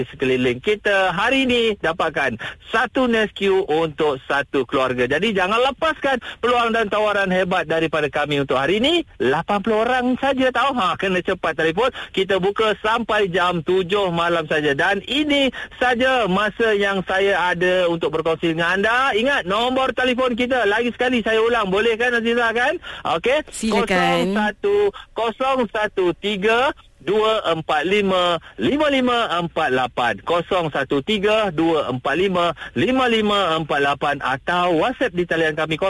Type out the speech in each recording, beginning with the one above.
sekeliling kita. Hari ini dapatkan satu Nesquik untuk satu keluarga. Jadi jangan lepaskan peluang dan tawaran hebat daripada kami untuk hari ini. 80 orang saja tahu. Kena cepat telefon. Kita buka sampai jam 7 malam saja. Dan ini saja masa yang saya ada untuk berkongsi dengan anda. Ingat nombor telefon kita. Lagi sekali saya ulang. Boleh kan Azizah kan? Okey. Silakan. 013 245 5548 013-245-5548 atau WhatsApp di talian kami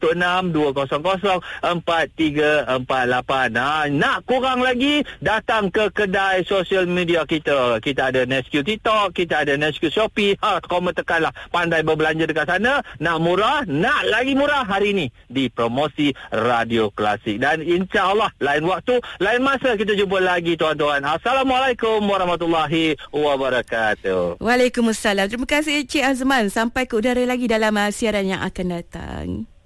0162004348. Nak kurang lagi, datang ke kedai sosial media kita. Kita ada Nesquik TikTok, kita ada Nesquik Shopee. Komen tekanlah, pandai berbelanja dekat sana. Nak murah, nak lagi murah hari ini di promosi Radio Klasik. Dan insya-Allah lain waktu, lain masa kita jumpa lagi tuan-tuan. Assalamualaikum warahmatullahi wabarakatuh. Waalaikumsalam. Terima kasih Cik Azman. Sampai ke udara lagi dalam siaran yang akan datang.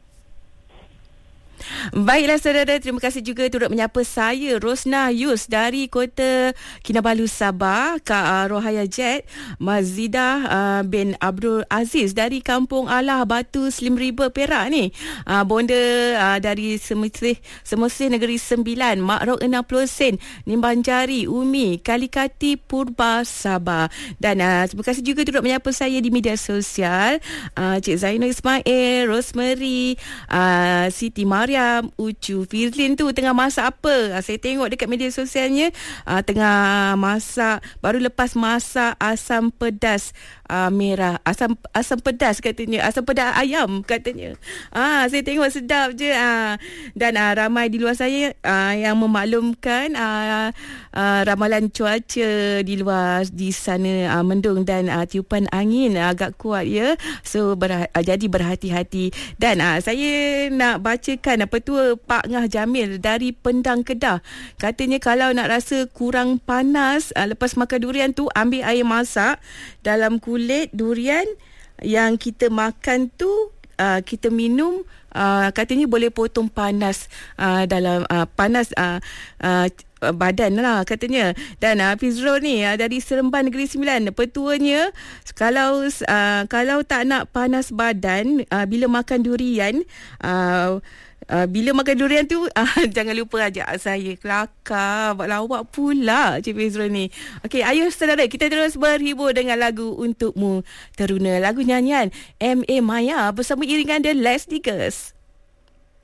Baiklah saudara, terima kasih juga turut menyapa saya Rosna Yus dari Kota Kinabalu Sabah, Kak Rohaya Jet, Mazidah bin Abdul Aziz dari Kampung Alah Batu Slim River Perak ni, Bonda dari Semesih Negeri Sembilan, Mak Rok 60 Sen, Nimbanjari, Umi, Kalikati, Purba Sabah. Dan terima kasih juga turut menyapa saya di media sosial, Cik Zainul Ismail, Rosemary, Siti Maria, Ucu, Firzlin tu tengah masak apa? Saya tengok dekat media sosialnya tengah masak, baru lepas masak asam pedas merah, asam pedas katanya, asam pedas ayam katanya. Saya tengok sedap je. Dan ramai di luar saya yang memaklumkan ramalan cuaca di luar di sana mendung dan tiupan angin agak kuat ya. So jadi berhati-hati. Dan saya nak bacakan Petua Pak Ngah Jamil dari Pendang Kedah. Katanya kalau nak rasa kurang panas lepas makan durian tu, ambil air masak dalam kulit durian yang kita makan tu, kita minum. Katanya boleh potong panas dalam panas badan lah katanya. Dan Fizrul ni dari Seremban Negeri Sembilan, petuanya kalau tak nak panas badan bila makan durian, bila makan durian tu jangan lupa ajak saya kelakar, buat lawak pula Cik Fizrul ni. Okey, ayo saudara, kita terus berhibur dengan lagu Untukmu Teruna, lagu nyanyian M.A. Maya bersama iringan The Last Diggers.